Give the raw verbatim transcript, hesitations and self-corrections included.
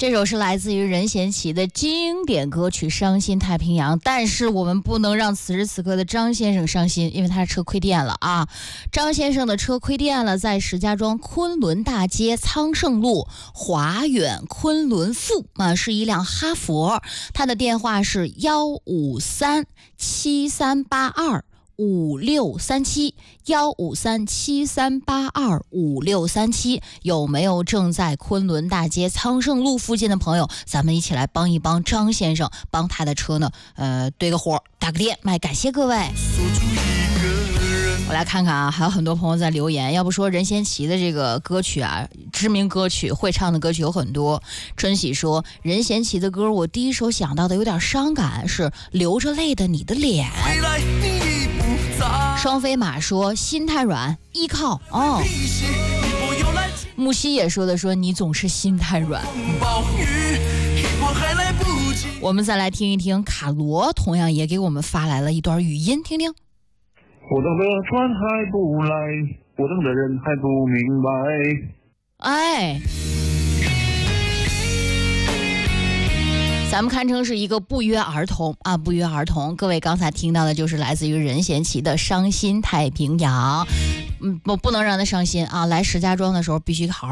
这首是来自于任贤齐的经典歌曲《伤心太平洋》，但是我们不能让此时此刻的张先生伤心，因为他的车亏电了啊！张先生的车亏电了，在石家庄昆仑大街苍圣路华远昆仑富啊，是一辆哈佛，他的电话是幺五三七三八二五六三七幺五三七三八二五六三七，有没有正在昆仑大街苍圣路附近的朋友？咱们一起来帮一帮张先生，帮他的车呢，呃，对个火，打个电，麦，感谢各位。我来看看啊，还有很多朋友在留言。要不说任贤齐的这个歌曲啊，知名歌曲、会唱的歌曲有很多。春喜说，任贤齐的歌，我第一首想到的有点伤感，是流着泪的你的脸。双飞马说，心太软，依靠哦。木西也说的说，你总是心太软。我们再来听一听，卡罗同样也给我们发来了一段语音，听听。 我等的船还不来，我等的人还不明白。 哎，咱们堪称是一个不约而同啊，不约而同。各位刚才听到的就是来自于任贤齐的《伤心太平洋》。嗯，我不能让他伤心啊！来石家庄的时候必须好好